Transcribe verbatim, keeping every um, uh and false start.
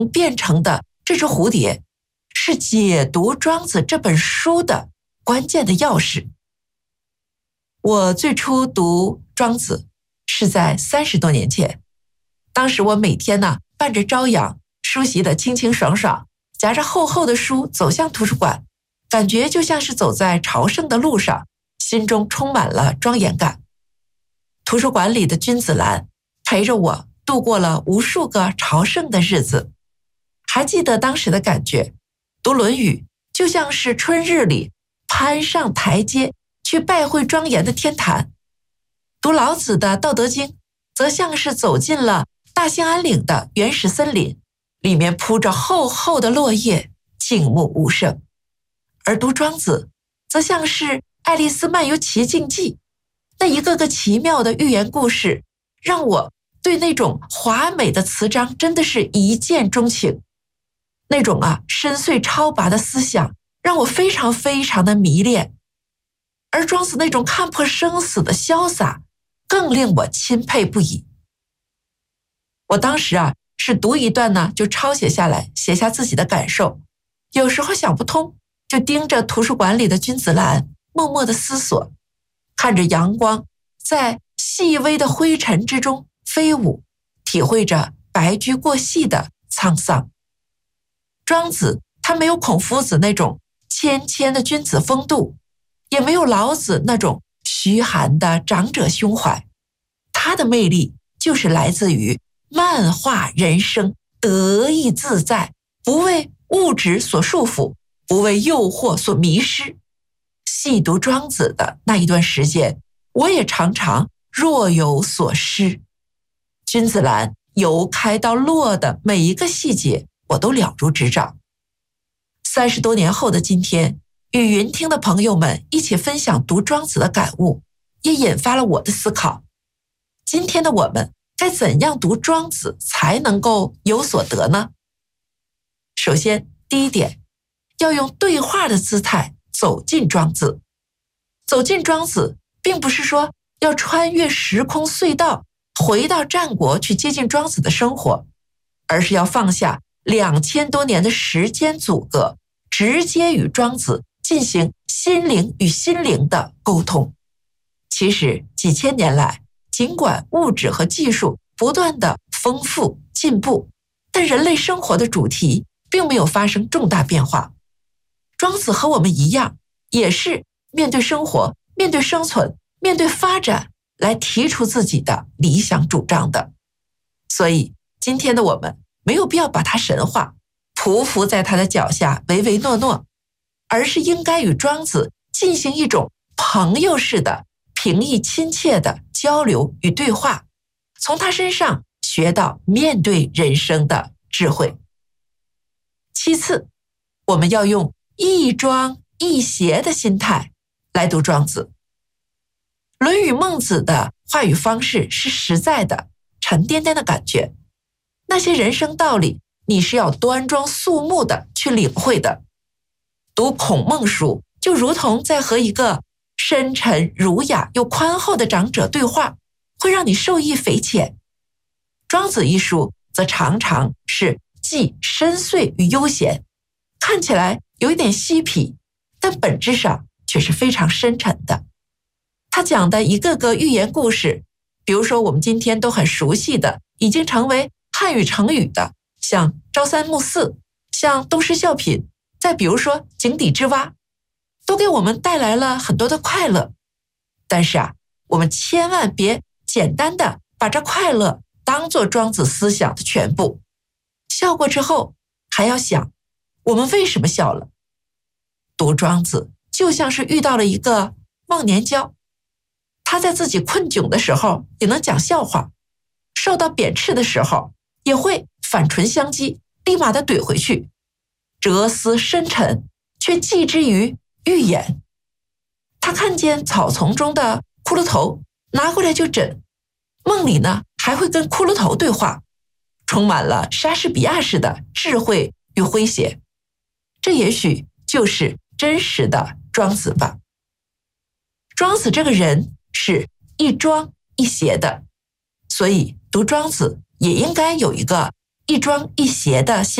变成的这只蝴蝶，是解读《庄子》这本书的关键的钥匙。我最初读《庄子》是在三十多年前，当时我每天呢伴着朝阳，梳洗得清清爽爽，夹着厚厚的书走向图书馆，感觉就像是走在朝圣的路上，心中充满了庄严感。图书馆里的君子兰陪着我度过了无数个朝圣的日子。还记得当时的感觉，读《论语》就像是春日里攀上台阶去拜会庄严的天坛，读老子的《道德经》则像是走进了大兴安岭的原始森林，里面铺着厚厚的落叶，静穆无声。而读庄子则像是《爱丽丝漫游奇境记》，那一个个奇妙的寓言故事让我对那种华美的词章真的是一见钟情。那种啊深邃超拔的思想让我非常非常的迷恋，而庄子那种看破生死的潇洒更令我钦佩不已。我当时啊是读一段呢就抄写下来，写下自己的感受，有时候想不通就盯着图书馆里的君子兰默默的思索，看着阳光在细微的灰尘之中飞舞，体会着白驹过隙的沧桑。庄子他没有孔夫子那种谦谦的君子风度，也没有老子那种虚寒的长者胸怀，他的魅力就是来自于漫画人生，得意自在，不为物质所束缚，不为诱惑所迷失。细读庄子的那一段时间，我也常常若有所失。君子兰由开到落的每一个细节我都了如指掌。三十多年后的今天，与云听的朋友们一起分享读庄子的感悟，也引发了我的思考。今天的我们该怎样读庄子才能够有所得呢？首先，第一点，要用对话的姿态走进庄子。走进庄子，并不是说要穿越时空隧道，回到战国去接近庄子的生活，而是要放下两千多年的时间阻隔，直接与庄子进行心灵与心灵的沟通。其实几千年来，尽管物质和技术不断的丰富进步，但人类生活的主题并没有发生重大变化。庄子和我们一样，也是面对生活、面对生存、面对发展来提出自己的理想主张的。所以今天的我们没有必要把他神化，匍匐在他的脚下唯唯诺诺，而是应该与庄子进行一种朋友式的平易亲切的交流与对话，从他身上学到面对人生的智慧。其次，我们要用亦庄亦谐的心态来读庄子。论语孟子的话语方式是实在的、沉甸甸的感觉，那些人生道理你是要端庄肃穆的去领会的。读孔孟书就如同在和一个深沉儒雅又宽厚的长者对话，会让你受益匪浅。庄子一书则常常是既深邃与悠闲，看起来有一点嬉皮，但本质上却是非常深沉的。他讲的一个个寓言故事，比如说我们今天都很熟悉的，已经成为汉语成语的，像朝三暮四，像东施效颦，再比如说井底之蛙，都给我们带来了很多的快乐。但是啊，我们千万别简单的把这快乐当作庄子思想的全部。笑过之后，还要想我们为什么笑了。读庄子就像是遇到了一个忘年交，他在自己困窘的时候也能讲笑话，受到贬斥的时候也会反唇相讥，立马的怼回去，哲思深沉，却寄之于寓言。他看见草丛中的骷髅头，拿过来就枕，梦里呢还会跟骷髅头对话，充满了莎士比亚式的智慧与诙谐。这也许就是真实的庄子吧。庄子这个人是亦庄亦谐的，所以读庄子也应该有一个一庄一谐的